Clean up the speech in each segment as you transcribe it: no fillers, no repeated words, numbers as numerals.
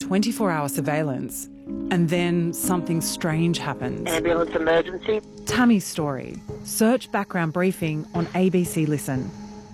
24-hour surveillance. And then something strange happens. Ambulance emergency. Tammy's story. Search background briefing on ABC Listen.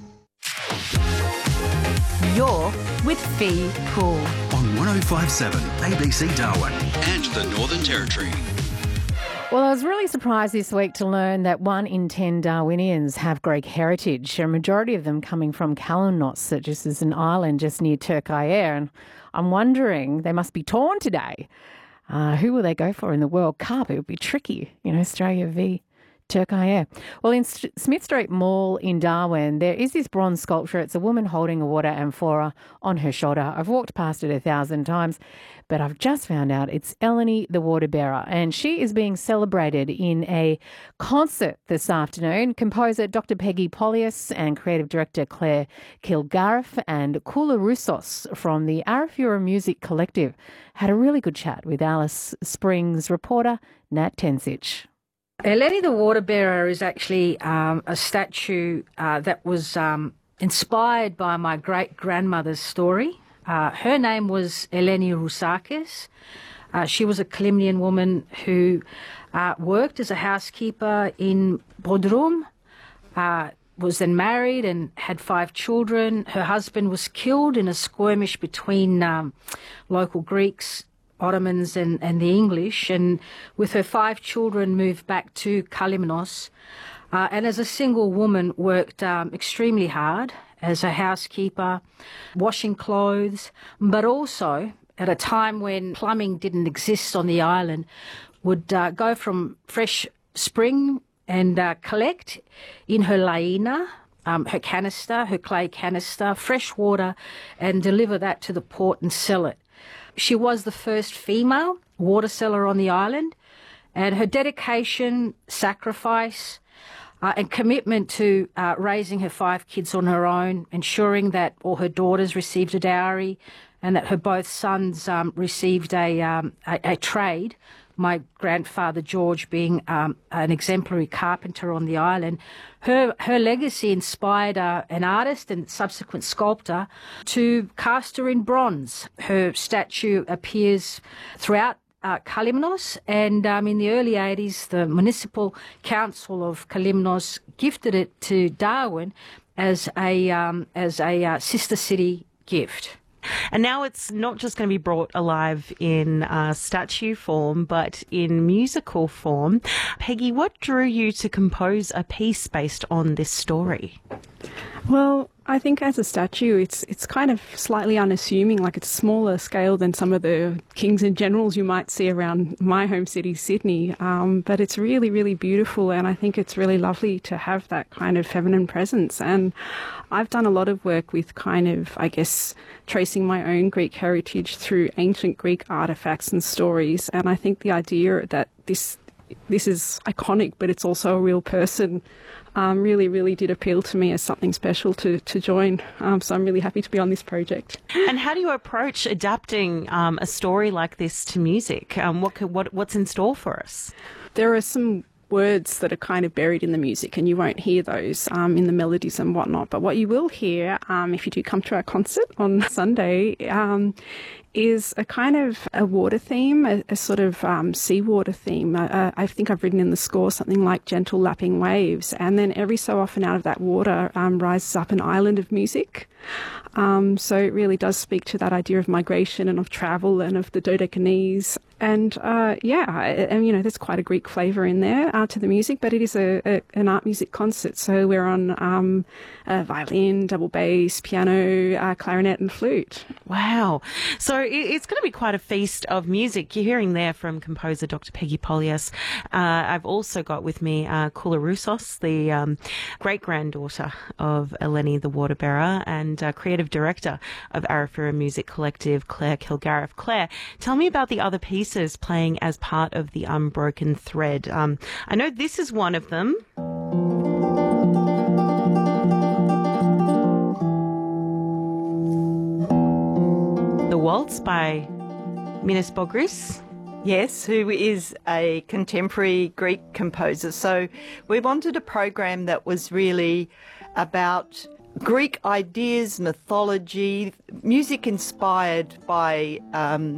You're with Fee Poole on 105.7 ABC Darwin and the Northern Territory. Well, I was really surprised this week to learn that 1 in 10 Darwinians have Greek heritage, a majority of them coming from Kalymnos, that just is an island just near Turkey Air. And I'm wondering, they must be torn today. Who will they go for in the World Cup? It would be tricky, Australia v Turkey Air. Well, in Smith Street Mall in Darwin, there is this bronze sculpture. It's a woman holding a water amphora on her shoulder. I've walked past it 1,000 times, but I've just found out it's Eleni the Water Bearer, and she is being celebrated in a concert this afternoon. Composer Dr. Peggy Polias and creative director Claire Kilgariff and Kula Roussos from the Arafura Music Collective had a really good chat with Alice Springs reporter Nat Tensich. Eleni the Water Bearer is actually a statue that was inspired by my great-grandmother's story. Her name was Eleni Rousakis. She was a Kalymnian woman who worked as a housekeeper in Bodrum, was then married and had 5 children. Her husband was killed in a skirmish between local Greeks, Ottomans and the English, and with her 5 children moved back to Kalymnos, and as a single woman worked extremely hard as a housekeeper, washing clothes, but also at a time when plumbing didn't exist on the island, would go from fresh spring and collect in her laina, her canister, her clay canister, fresh water, and deliver that to the port and sell it. She was the first female water seller on the island, and her dedication, sacrifice, and commitment to raising her 5 kids on her own, ensuring that all her daughters received a dowry and that her both sons received a trade, my grandfather George being an exemplary carpenter on the island. Her legacy inspired an artist and subsequent sculptor to cast her in bronze. Her statue appears throughout Kalymnos, and in the early 80s, the Municipal Council of Kalymnos gifted it to Darwin as a sister city gift. And now it's not just going to be brought alive in statue form, but in musical form. Peggy, what drew you to compose a piece based on this story? Well, I think as a statue, it's kind of slightly unassuming, like it's smaller scale than some of the kings and generals you might see around my home city, Sydney. But it's really, really beautiful, and I think it's really lovely to have that kind of feminine presence. And I've done a lot of work with kind of, I guess, tracing my own Greek heritage through ancient Greek artifacts and stories. And I think the idea that this is iconic, but it's also a real person, really, really did appeal to me as something special to join. So I'm really happy to be on this project. And how do you approach adapting a story like this to music? What's in store for us? There are some words that are kind of buried in the music, and you won't hear those in the melodies and whatnot. But what you will hear, if you do come to our concert on Sunday, is a kind of a water theme, a sort of seawater theme. I think I've written in the score something like gentle lapping waves, and then every so often out of that water rises up an island of music. So it really does speak to that idea of migration and of travel and of the Dodecanese. And there's quite a Greek flavour in there to the music, but it is an art music concert. So we're on violin, double bass, piano, clarinet and flute. Wow. So it's going to be quite a feast of music. You're hearing there from composer Dr. Peggy Polias. I've also got with me Kula Roussos, the great-granddaughter of Eleni the Water Bearer, and creative director of Arafura Music Collective, Claire Kilgariff. Claire, tell me about the other pieces playing as part of the Unbroken Thread. I know this is one of them. The Waltz by Minas Bogris. Yes, who is a contemporary Greek composer. So we wanted a program that was really about Greek ideas, mythology, music inspired by